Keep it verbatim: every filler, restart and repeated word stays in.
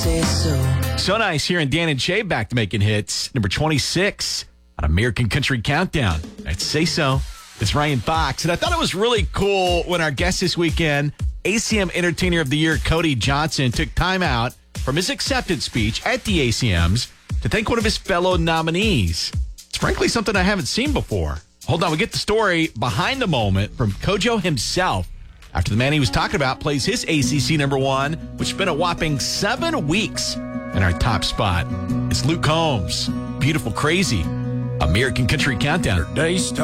say so. So nice hearing Dan and Shay back to making hits. Number twenty-six on American Country Countdown. That's Say So. It's Ryan Fox. And I thought it was really cool when our guest this weekend, A C M Entertainer of the Year, Cody Johnson, took time out from his acceptance speech at the A C Ms to thank one of his fellow nominees. It's frankly something I haven't seen before. Hold on, we get the story behind the moment from Kojo himself after the man he was talking about plays his A C C number one, which spent a whopping seven weeks in our top spot. It's Luke Combs. Beautiful Crazy. American Country Countdown.